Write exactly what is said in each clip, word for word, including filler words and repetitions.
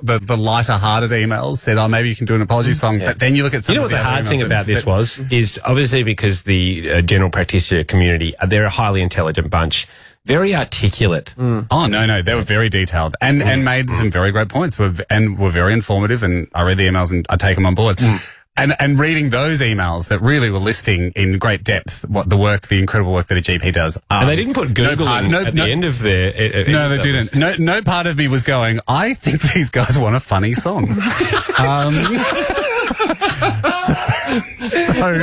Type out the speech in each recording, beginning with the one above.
the, the lighter-hearted emails said, oh, maybe you can do an apology song. Yeah. But then you look at some You know of what the, the hard thing about this was? Is obviously because the uh, general practitioner community, uh, they're a highly intelligent bunch. Very articulate. Mm. Oh, no, no. They were very detailed and, mm. and made some very great points were, and were very informative. And I read the emails and I take them on board. Mm. And, and reading those emails that really were listing in great depth what the work, the incredible work that a G P does. Um, and they didn't put Google no part, no, at no, the end of their... Uh, no, they didn't. No, no part of me was going, I think these guys want a funny song. um, so, so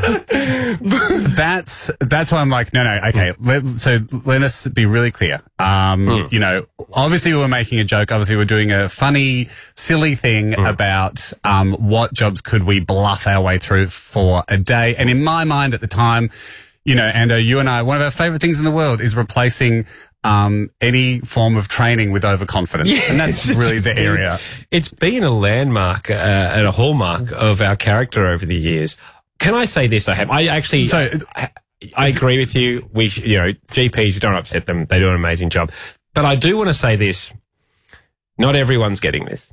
that's that's why I'm like, no, no, okay. Let, so let us be really clear. Um, mm. You know, obviously we were making a joke. Obviously we we're doing a funny, silly thing mm. about um, what jobs could we bluff our way through for a day. And in my mind at the time, you know, Ando, you and I, one of our favorite things in the world is replacing um, any form of training with overconfidence. Yeah, and that's really the area. It's been a landmark uh, and a hallmark of our character over the years. Can I say this? I have. I actually. So, I, I agree with you. We, you know, G Ps, we don't upset them. They do an amazing job. But I do want to say this. Not everyone's getting this.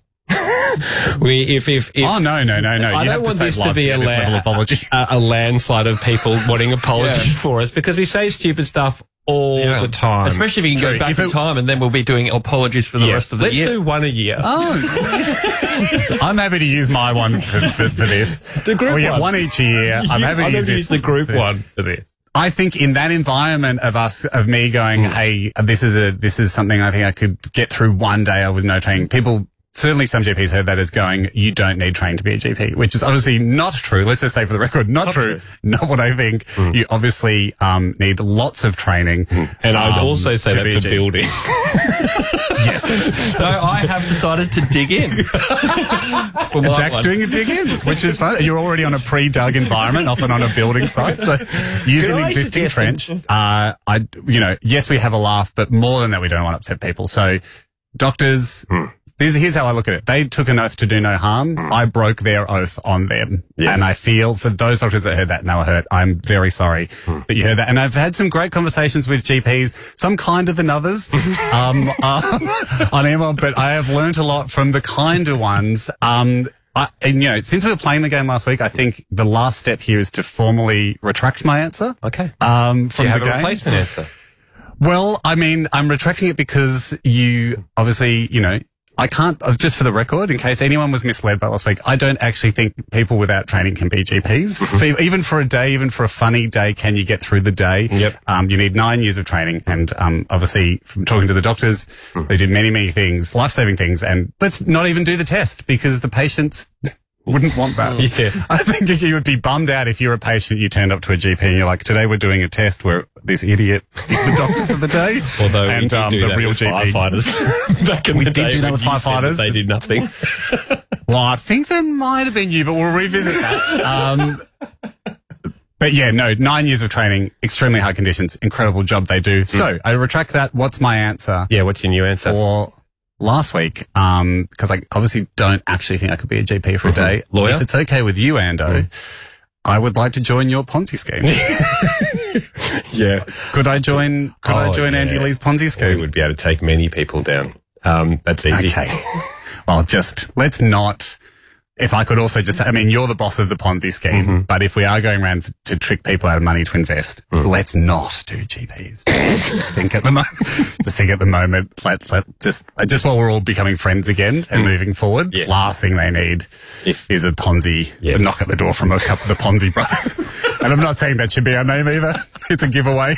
we, if, if, if, oh, no, no, no, no. I you don't want to this to be a, la- apology. a, a landslide of people wanting apologies yeah. for us because we say stupid stuff all yeah. the time. Especially if you can True. go back if in it, time and then we'll be doing apologies for the yeah. rest of the Let's year. Let's do one a year. Oh. I'm happy to use my one for, for, for this. The group oh, yeah, one. one each year. I'm happy to use, use the group for one for this. I think in that environment of us, of me going, mm. hey, this is a, this is something I think I could get through one day with no training. People, certainly some G Ps heard that as going, you don't need training to be a G P, which is obviously not true. Let's just say for the record, not, not true. true. Not what I think. Mm. You obviously, um, need lots of training. Mm. And I'd um, also say that for building. Yes. So I have decided to dig in. Jack's one. doing a dig in, which is fun. You're already on a pre-dug environment, often on a building site. So use an existing trench. Uh, I, you know, yes, we have a laugh, but more than that, we don't want to upset people. So doctors, mm. Here's, here's how I look at it. They took an oath to do no harm. Mm. I broke their oath on them. Yes. And I feel for those doctors that heard that and they were hurt, I'm very sorry mm. that you heard that. And I've had some great conversations with G Ps, some kinder than others, um, uh, on email, but I have learned a lot from the kinder ones. Um, I, and you know, since we were playing the game last week, I think the last step here is to formally retract my answer. Okay. Um, from Do you the have game. a replacement answer? Well, I mean, I'm retracting it because you obviously, you know, I can't, just for the record, in case anyone was misled by last week, I don't actually think people without training can be G Ps. For, even for a day, even for a funny day, can you get through the day? Yep. Um, you need nine years of training. And, um, obviously from talking to the doctors, mm. they did many, many things, life-saving things. And let's not even do the test because the patients wouldn't want that. Yeah. I think you would be bummed out if you're a patient, you turned up to a G P and you're like, today we're doing a test where this idiot is the doctor for the day. Although and, we did um, do the that real with G P. firefighters. Back in we the did day do that with firefighters. They did nothing. Well, I think there might have been you, but we'll revisit that. Um, but yeah, no, nine years of training, extremely high conditions, incredible job they do. Mm. So I retract that. What's my answer? Yeah, what's your new answer? For last week, um, because I obviously don't actually think I could be a G P for mm-hmm. a day. Lawyer? If it's okay with you, Ando, mm. I would like to join your Ponzi scheme. Yeah. Could I join, could oh, I join yeah. Andy Lee's Ponzi scheme? We would be able to take many people down. Um, that's easy. Okay. Well, just, let's not, if I could also just, I mean, you're the boss of the Ponzi scheme, mm-hmm. but if we are going around to trick people out of money to invest, mm. let's not do G Ps. Just think at the moment, just think at the moment, let, let, just, just while we're all becoming friends again and mm. moving forward, yes. last thing they need if, is a Ponzi, yes. a knock at the door from a couple of the Ponzi brothers. And I'm not saying that should be our name either. It's a giveaway.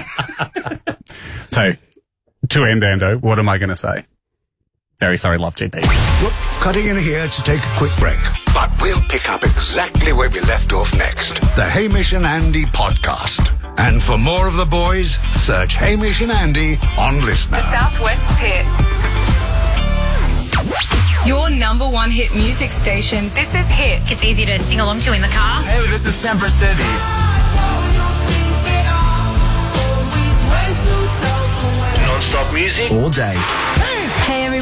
So, to end, Ando, what am I going to say? Very sorry, love G P. We're cutting in here to take a quick break, but we'll pick up exactly where we left off next. The Hamish and Andy podcast. And for more of the boys, search Hamish and Andy on Listener. The Southwest's hit. Your number one hit music station. This is Hit. It's easy to sing along to in the car. Hey, this is Temper City. Non-stop music all day. Hey, everybody.